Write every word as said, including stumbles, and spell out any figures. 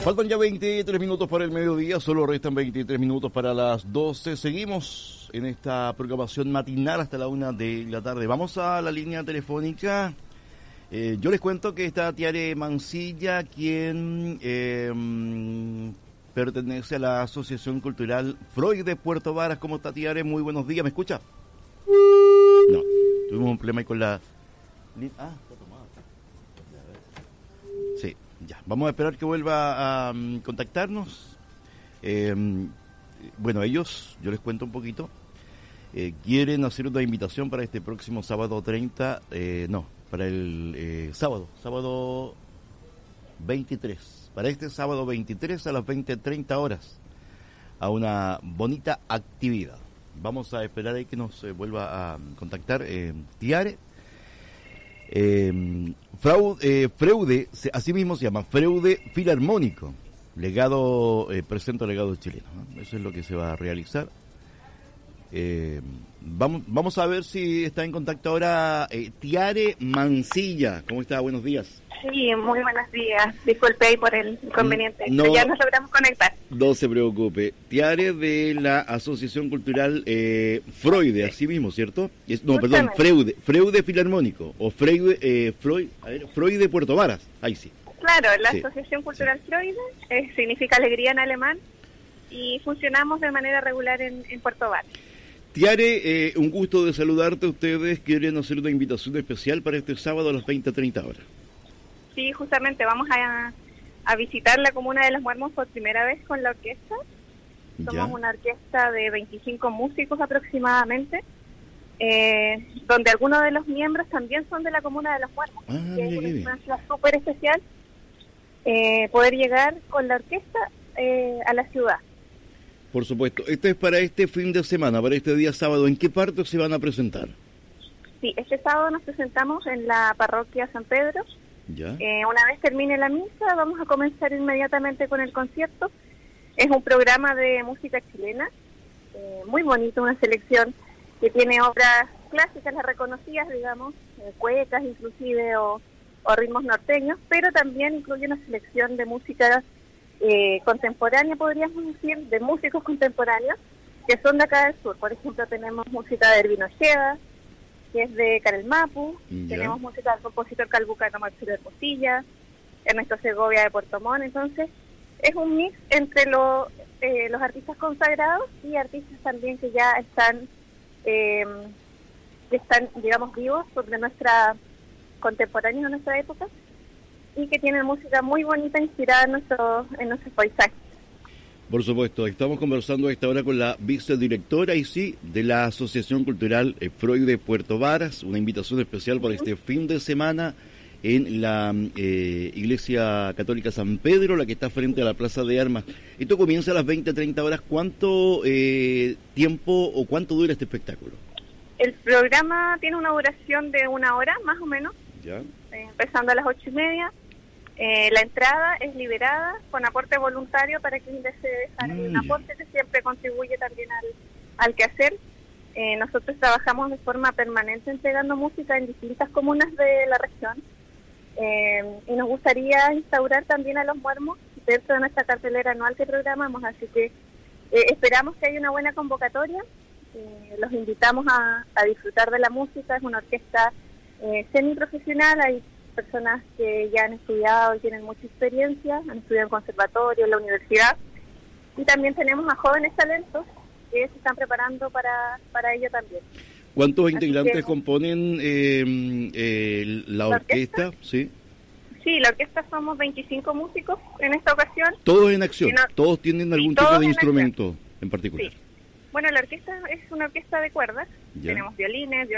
Faltan ya veintitrés minutos para el mediodía, solo restan veintitrés minutos para las doce. Seguimos en esta programación matinal hasta la una de la tarde. Vamos a la línea telefónica. Eh, yo les cuento que está Tiare Mancilla, quien eh, pertenece a la Asociación Cultural Freud de Puerto Varas. ¿Cómo está, Tiare? Muy buenos días, ¿me escucha? No, tuvimos un problema ahí con la... Ah, está tomada. Sí, ya. Vamos a esperar que vuelva a um, contactarnos. Eh, bueno, ellos, yo les cuento un poquito, eh, quieren hacer una invitación para este próximo sábado treinta, eh, no, para el eh, sábado, sábado veintitrés, para este sábado veintitrés a las veinte treinta horas, a una bonita actividad. Vamos a esperar ahí que nos eh, vuelva a contactar eh, Tiare. Eh, Fraude, eh, Freude, así mismo se llama, Freude Filarmónico, legado, eh, presento legado chileno, ¿no? Eso es lo que se va a realizar. Eh, vamos, vamos a ver si está en contacto ahora eh, Tiare Mancilla. ¿Cómo está? Buenos días. Sí, muy buenos días. Disculpe ahí por el inconveniente. No, ya nos logramos conectar. No se preocupe. Tiare de la Asociación Cultural eh, Freude, así mismo, ¿cierto? Es, no, perdón, Freude, Freude Filarmónico, o Freude, eh, Freud, a ver, Freud de Puerto Varas, ahí sí. Claro, la sí. Asociación Cultural sí. Freude eh, significa alegría en alemán y funcionamos de manera regular en, en Puerto Varas. Tiare, eh, un gusto de saludarte. Ustedes quieren hacer una invitación especial para este sábado a las veinte treinta horas. Sí, justamente vamos a, a visitar la comuna de Los Muermos por primera vez con la orquesta. Somos ya. una orquesta de veinticinco músicos aproximadamente, eh, donde algunos de los miembros también son de la comuna de Los Muermos. Ah, que es bien, una bien. experiencia súper especial eh, poder llegar con la orquesta eh, a la ciudad. Por supuesto. Esto es para este fin de semana, para este día sábado. ¿En qué parte se van a presentar? Sí, este sábado nos presentamos en la parroquia San Pedro. Ya. Eh, una vez termine la misa, vamos a comenzar inmediatamente con el concierto. Es un programa de música chilena, eh, muy bonito, una selección que tiene obras clásicas, las reconocidas, digamos, eh, cuecas inclusive, o, o ritmos norteños, pero también incluye una selección de música eh, contemporánea, podríamos decir, de músicos contemporáneos, que son de acá del sur. Por ejemplo, tenemos música de Ervin Ojeda, que es de Karel Mapu, ya. Tenemos música del compositor calbucano Marcelo Hermosilla, Ernesto Segovia de Puerto Montt. Entonces es un mix entre lo, eh, los artistas consagrados y artistas también que ya están eh, que están, digamos, vivos sobre nuestra contemporánea de nuestra época y que tienen música muy bonita inspirada en nuestros en nuestros paisajes. Por supuesto, estamos conversando a esta hora con la vicedirectora y sí, de la Asociación Cultural Freud de Puerto Varas, una invitación especial para este fin de semana en la eh, Iglesia Católica San Pedro, la que está frente a la Plaza de Armas. Esto comienza a las veinte treinta horas. ¿Cuánto eh, tiempo o cuánto dura este espectáculo? El programa tiene una duración de una hora, más o menos, ya. eh, empezando a las ocho y media. Eh, la entrada es liberada con aporte voluntario para quien desee dejar mm, un aporte que siempre contribuye también al, al quehacer. Eh, nosotros trabajamos de forma permanente entregando música en distintas comunas de la región eh, y nos gustaría instaurar también a Los Muermos dentro de nuestra cartelera anual que programamos, así que eh, esperamos que haya una buena convocatoria. Eh, los invitamos a, a disfrutar de la música. Es una orquesta eh, semiprofesional, hay personas que ya han estudiado y tienen mucha experiencia, han estudiado en conservatorio, en la universidad, y también tenemos a jóvenes talentos que se están preparando para, para ello también. ¿Cuántos Así integrantes que, componen eh, eh, la, la orquesta? orquesta? Sí. Sí, la orquesta somos veinticinco músicos en esta ocasión. Todos en acción, no, todos tienen algún todos tipo de en instrumento acción. En particular. Sí. Bueno, la orquesta es una orquesta de cuerdas, ¿Ya? Tenemos violines,